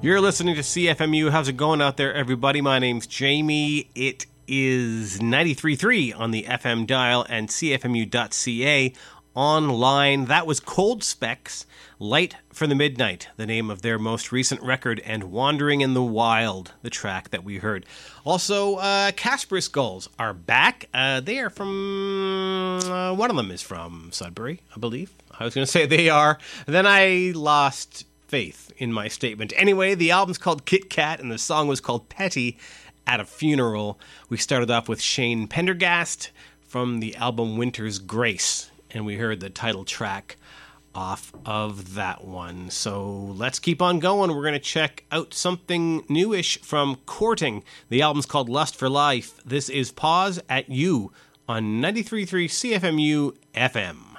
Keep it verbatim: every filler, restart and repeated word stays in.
You're listening to C F M U. How's it going out there, everybody? My name's Jamie. It is ninety-three point three on the F M dial and C F M U dot C A online. That was Cold Specs, Light for the Midnight, the name of their most recent record, and Wandering in the Wild, the track that we heard. Also, uh, Casper Skulls are back. Uh, they are from... Uh, one of them is from Sudbury, I believe. I was going to say they are. Then I lost faith in my statement. Anyway, the album's called Kit Kat, and the song was called Petty at a Funeral. We started off with Shane Pendergast from the album Winter's Grace, and we heard the title track off of that one. So let's keep on going. We're going to check out something newish from Courting. The album's called Lust for Life. This is Pause at You on ninety-three point three C F M U F M.